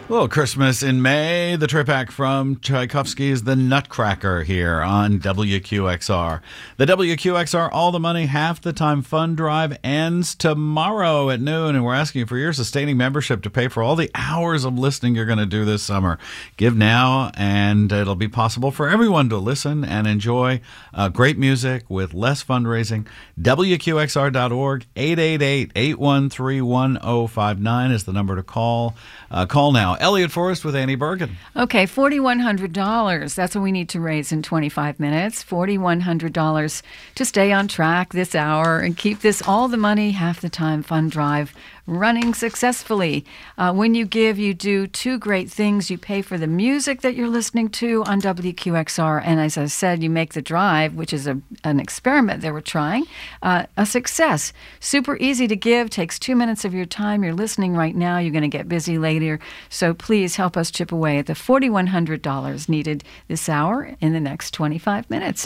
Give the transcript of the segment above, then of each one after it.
Little Christmas in May, the Tripack from Tchaikovsky's The Nutcracker here on WQXR. The WQXR All the Money, Half the Time Fund Drive ends tomorrow at noon, and we're asking for your sustaining membership to pay for all the hours of listening you're going to do this summer. Give now, and it'll be possible for everyone to listen and enjoy great music with less fundraising. WQXR.org, 888-813-1059 is the number to call. Call now. Elliot Forrest with Annie Bergen. Okay, $4,100. That's what we need to raise in 25 minutes. $4,100 to stay on track this hour and keep this All the Money, Half the Time Fund Drive running successfly. When you give, you do two great things. You pay for the music that you're listening to on WQXR, and as I said, you make the drive, which is an experiment that we're trying, a success. Super easy to give, takes 2 minutes of your time. You're listening right now. You're going to get busy later, so please help us chip away at the $4,100 needed this hour in the next 25 minutes.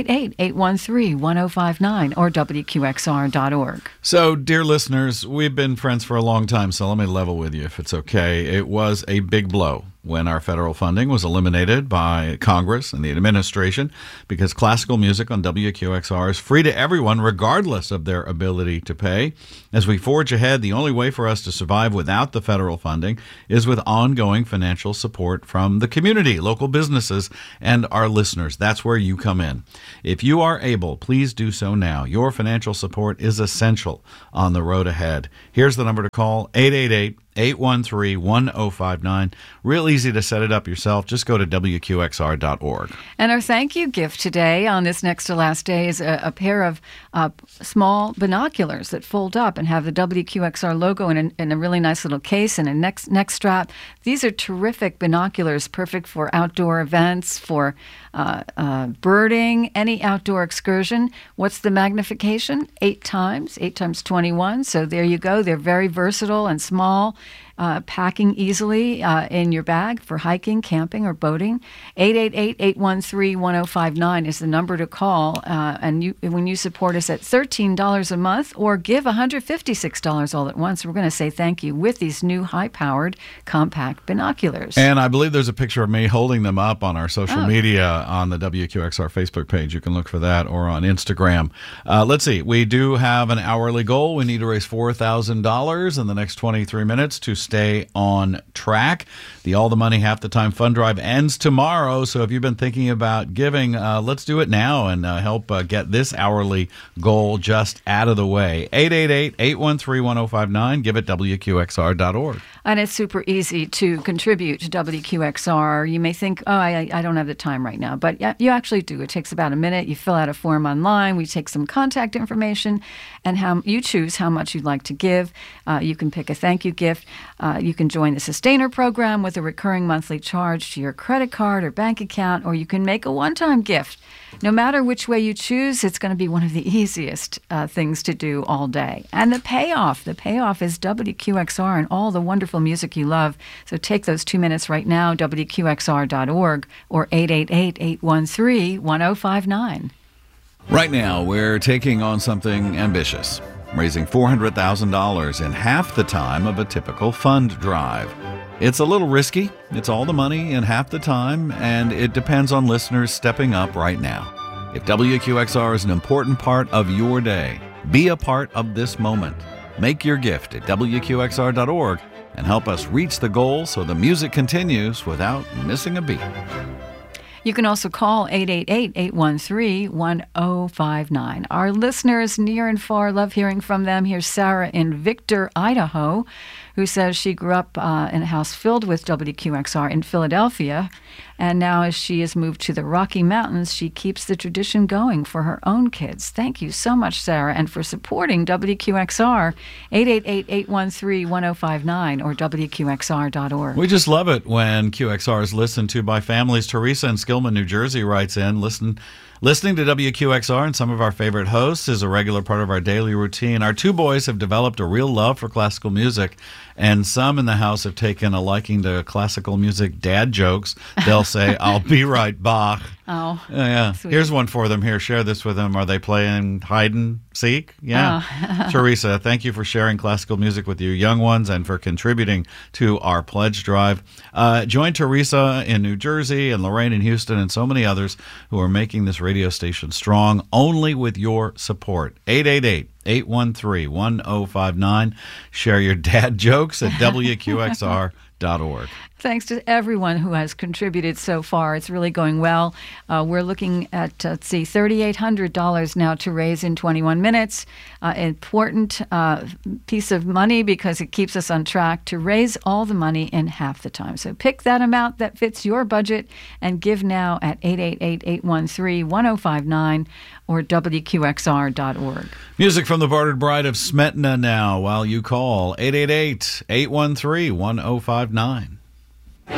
888-813-1059 or WQXR.org. So, dear listeners, we've been friends for a long time, so let me level with you if it's okay. It was a big blow when our federal funding was eliminated by Congress and the administration, because classical music on WQXR is free to everyone regardless of their ability to pay. As we forge ahead, the only way for us to survive without the federal funding is with ongoing financial support from the community, local businesses, and our listeners. That's where you come in. If you are able, please do so now. Your financial support is essential on the road ahead. Here's the number to call, 888-813-1059. Real easy to set it up yourself. Just go to WQXR.org. And our thank you gift today on this next to last day is a pair of small binoculars that fold up and have the WQXR logo in a really nice little case and a neck strap. These are terrific binoculars, perfect for outdoor events, for birding, any outdoor excursion. What's the magnification? 8 times 21. So there you go. They're very versatile and small. Packing easily in your bag for hiking, camping, or boating. 888-813-1059 is the number to call. And when you support us at $13 a month or give $156 all at once, we're going to say thank you with these new high-powered compact binoculars. And I believe there's a picture of me holding them up on our social media on the WQXR Facebook page. You can look for that, or on Instagram. Let's see. We do have an hourly goal. We need to raise $4,000 in the next 23 minutes to stay on track. The All the Money, Half the Time Fund Drive ends tomorrow, so if you've been thinking about giving, let's do it now and help get this hourly goal just out of the way. 888-813-1059. Give it WQXR.org. And it's super easy to contribute to WQXR. You may think, I don't have the time right now, but you actually do. It takes about a minute. You fill out a form online. We take some contact information, and you choose how much you'd like to give. You can pick a thank you gift. You can join the Sustainer program with a recurring monthly charge to your credit card or bank account, or you can make a one-time gift. No matter which way you choose, it's going to be one of the easiest things to do all day. And the payoff is WQXR and all the wonderful music you love. So take those 2 minutes right now, WQXR.org or 888-813-1059. Right now, we're taking on something ambitious, raising $400,000 in half the time of a typical fund drive. It's a little risky. It's all the money in half the time, and it depends on listeners stepping up right now. If WQXR is an important part of your day, be a part of this moment. Make your gift at WQXR.org and help us reach the goal so the music continues without missing a beat. You can also call 888-813-1059. Our listeners near and far love hearing from them. Here's Sarah in Victor, Idaho, who says she grew up in a house filled with WQXR in Philadelphia, and now as she has moved to the Rocky Mountains, she keeps the tradition going for her own kids. Thank you so much, Sarah, and for supporting WQXR. 888-813-1059 or WQXR.org. We just love it when QXR is listened to by families. Teresa in Skillman, New Jersey writes in, Listening to WQXR and some of our favorite hosts is a regular part of our daily routine. Our two boys have developed a real love for classical music And some in the House have taken a liking to classical music dad jokes. They'll say, I'll be right back. Oh, yeah. sweet. Here's one for them here. Share this with them. Are they playing hide and seek? Yeah. Teresa, thank you for sharing classical music with your young ones and for contributing to our pledge drive. Join Teresa in New Jersey and Lorraine in Houston and so many others who are making this radio station strong only with your support. 888-813-1059. Share your dad jokes at WQXR.org. Thanks to everyone who has contributed so far. It's really going well. We're looking at, $3,800 now to raise in 21 minutes. Important piece of money because it keeps us on track to raise all the money in half the time. So pick that amount that fits your budget and give now at 888-813-1059 or WQXR.org. Music from the Bartered Bride of Smetana now while you call 888-813-1059.